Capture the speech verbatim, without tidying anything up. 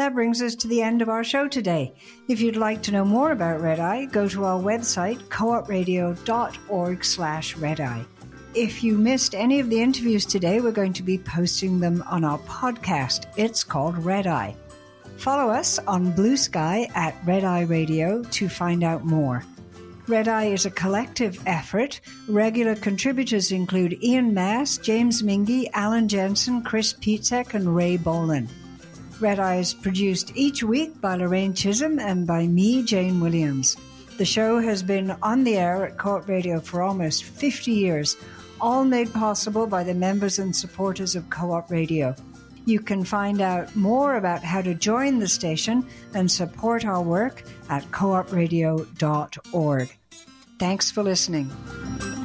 that brings us to the end of our show today. If you'd like to know more about Red Eye, go to our website, co-op radio.org slash redeye. If you missed any of the interviews today, we're going to be posting them on our podcast. It's called Red Eye. Follow us on Blue Sky at Red Eye Radio to find out more. Red Eye is a collective effort. Regular contributors include Ian Mass, James Mingy, Alan Jensen, Chris Pietzek, and Ray Boland. Red Eye is produced each week by Lorraine Chisholm and by me, Jane Williams. The show has been on the air at Co-op Radio for almost fifty years, all made possible by the members and supporters of Co-op Radio. You can find out more about how to join the station and support our work at co op radio dot org. Thanks for listening.